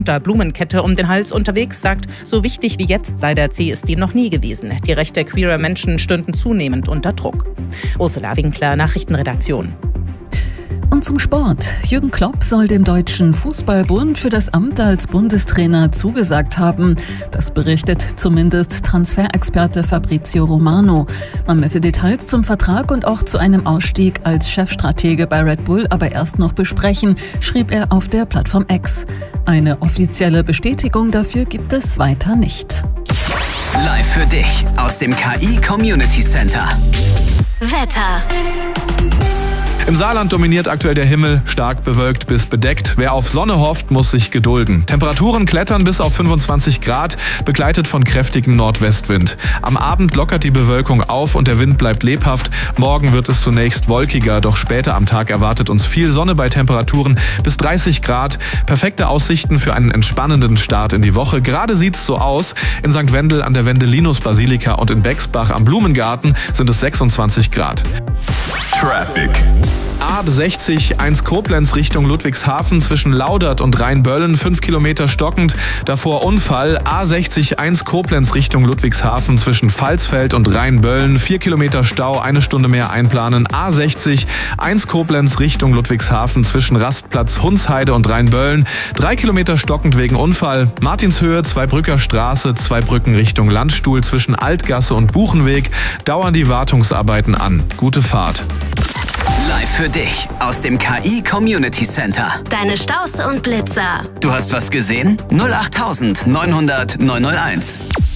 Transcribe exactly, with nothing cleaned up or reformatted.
der Blumenkette um den Hals unterwegs, sagt, so wichtig wie jetzt sei der C S D noch nie gewesen. Die Rechte queerer Menschen stünden zunehmend unter Druck. Ursula Winkler, Nachrichtenredaktion. Und zum Sport. Jürgen Klopp soll dem Deutschen Fußballbund für das Amt als Bundestrainer zugesagt haben. Das berichtet zumindest Transferexperte Fabrizio Romano. Man müsse Details zum Vertrag und auch zu einem Ausstieg als Chefstratege bei Red Bull aber erst noch besprechen, schrieb er auf der Plattform X. Eine offizielle Bestätigung dafür gibt es weiter nicht. Live für dich aus dem K I Community Center. Wetter. Im Saarland dominiert aktuell der Himmel, stark bewölkt bis bedeckt. Wer auf Sonne hofft, muss sich gedulden. Temperaturen klettern bis auf fünfundzwanzig Grad, begleitet von kräftigem Nordwestwind. Am Abend lockert die Bewölkung auf und der Wind bleibt lebhaft. Morgen wird es zunächst wolkiger, doch später am Tag erwartet uns viel Sonne bei Temperaturen bis dreißig Grad. Perfekte Aussichten für einen entspannenden Start in die Woche. Gerade sieht's so aus. In Sankt Wendel an der Wendelinus-Basilika und in Bexbach am Blumengarten sind es sechsundzwanzig Grad. Traffic. A sechzig eins Koblenz Richtung Ludwigshafen zwischen Laudert und Rheinböllen, fünf Kilometer stockend. Davor Unfall. A sechzig eins Koblenz Richtung Ludwigshafen zwischen Pfalzfeld und Rheinböllen, vier Kilometer Stau, eine Stunde mehr einplanen. A sechzig eins Koblenz Richtung Ludwigshafen zwischen Rastplatz Hunsheide und Rheinböllen, drei Kilometer stockend wegen Unfall. Martinshöhe, Zweibrücker Straße, Zweibrücken Richtung Landstuhl zwischen Altgasse und Buchenweg dauern die Wartungsarbeiten an. Gute Fahrt. Live für dich aus dem K I Community Center. Deine Staus und Blitzer. Du hast was gesehen? null acht neunhundert neunhunderteins.